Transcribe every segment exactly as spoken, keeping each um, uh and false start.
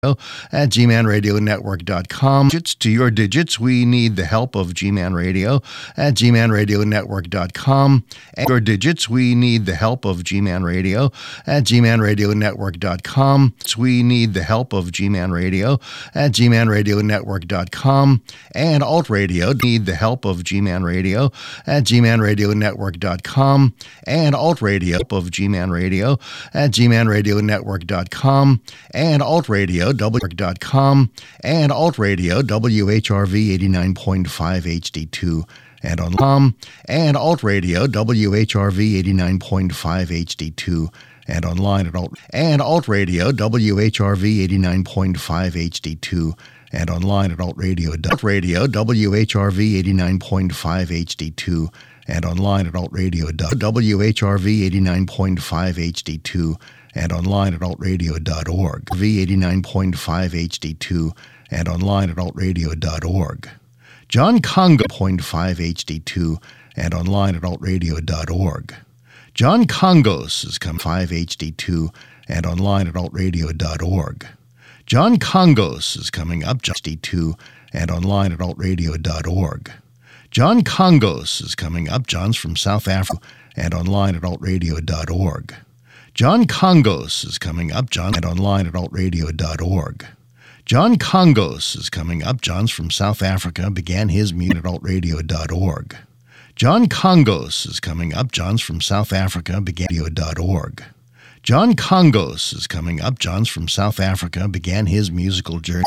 at g man radio network dot com. Digits to your digits, we need the help of G-Man Radio at g man radio network dot com. And your digits, we need the help of G-Man Radio at g man radio network dot com. We need the help of G-Man Radio at g man radio network dot com. And Alt Radio, need the help of G-Man Radio at g man radio network dot com. And Alt Radio of G-Man Radio at g man radio network dot com. And Alt Radio w dot com, and Alt Radio W H R V eighty-nine point five H D two and on com, and Alt Radio W H R V eighty-nine point five H D two and online at Alt and Alt Radio W H R V eighty-nine point five H D two and online at Alt Radio Alt Radio W H R V eighty-nine point five H D two and online at Alt Radio W H R V eighty-nine point five H D two and online at alt radio dot org. V eighty-nine point five H D two and online at alt radio dot org. John Congo point five H D two and online at alt radio dot org. John Congos is come five H D two and online at alt radio dot org. John Congos is coming up H D two and online at alt radio dot org. John Congos is coming up John's from South Africa and online at alt radio dot org. John Congos is coming up John and online at alt radio dot org. John Congos is coming up John's from South Africa began his music at alt radio dot org. John Congos is coming up John's from South Africa began radio dot org. John Congos is coming up John's from South Africa began his musical journey.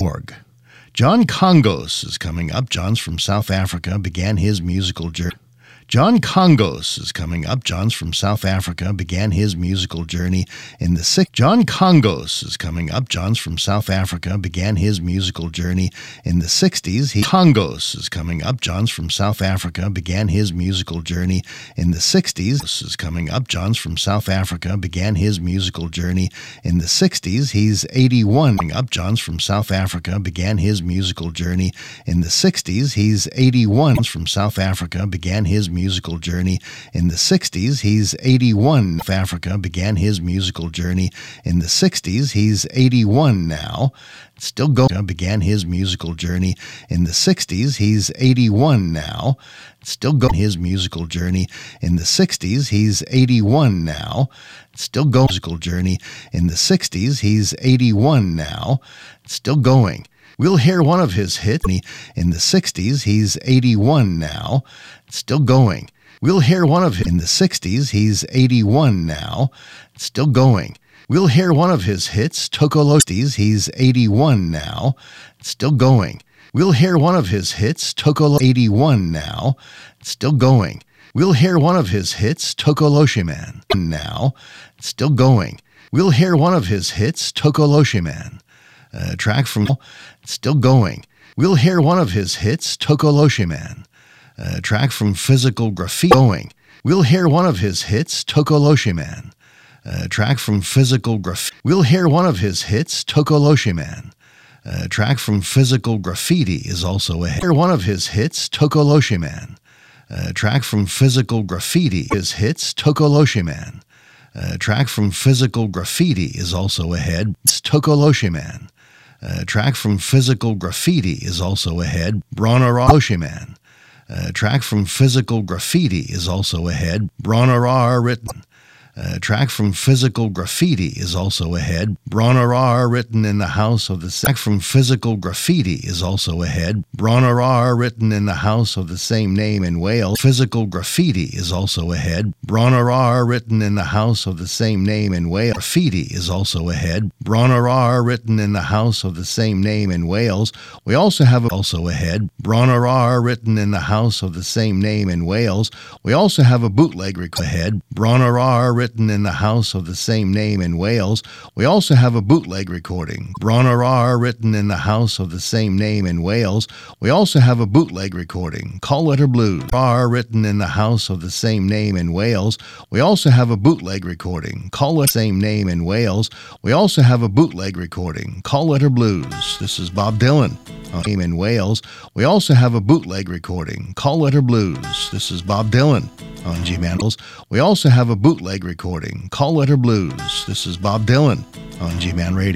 John Congos is coming up John's from South Africa began his musical journey. John Congos is coming up. John's from South Africa began his musical journey in the sixties. John Congos is coming up. John's from South Africa began his musical journey in the sixties. He Congos is coming up. John's from South Africa began his musical journey in the sixties. Is coming up. John's from South Africa began his musical journey in the sixties. He's eighty-one. Up. John's from South Africa began his musical journey in the sixties. He's eighty-one. From South Africa began his musical journey in the sixties. He's eighty-one. South Africa began his musical journey in the sixties. He's eighty-one now. Still going. Began his musical journey in the sixties. He's eighty-one now. Still going. His musical journey in the sixties. He's eighty-one now. Still going. Musical journey in the sixties. He's eighty-one now. Still going. We'll hear one of his hits in the sixties. He's eighty-one now. Still going. We'll hear one of his in the sixties. He's eighty-one now. Still going. We'll hear one of his hits, Tokolosties. He's eighty-one now. Still going. We'll hear one of his hits, Tokolo eighty-one now. Still going. We'll hear one of his hits, Tokoloshiman now. Still going. We'll hear one of his hits, Tokoloshiman. A track from Still going. We'll hear one of his hits, Tokoloshiman. A track from Physical Graffiti. Going. We'll hear one of his hits, Tokoloshiman. A track from Physical Graffiti. We'll hear one of his hits, Tokoloshiman. A track from Physical Graffiti is also a hit. Hear one of his hits, Tokoloshiman. A track from Physical Graffiti. His hits, Tokoloshiman. A track from Physical Graffiti is also ahead. It's Tokoloshiman. A track from Physical Graffiti is also ahead. Bronaroshiman. A track from Physical Graffiti is also ahead. Bronarar written. A track from Physical Graffiti is also ahead. Bronarar written in the house of the track from Physical Graffiti is also ahead. Bronarar written in the house of the same name in Wales. Physical Graffiti is also ahead. Bronarar written in the house of the same name in Wales. Graffiti is also ahead. Bronarar written in the house of the same name in Wales. We also have a, also ahead. Bronarar written in the house of the same name in Wales. We also have a bootleg record ahead. Bronarar written in the house of the same name in Wales. We also have a bootleg recording. Bronarar written in the house of the same name in Wales. We also have a bootleg recording. Call Letter Blues. R written in the house of the same name in Wales. We also have a bootleg recording. Call Letter same name in Wales. We also have a bootleg recording. Call Letter Blues. This is Bob Dylan. Name in Wales. We also have a bootleg recording. Call Letter Blues. This is Bob Dylan on G-Man. We also have a bootleg recording. Call Letter Blues. This is Bob Dylan on G-Man Radio.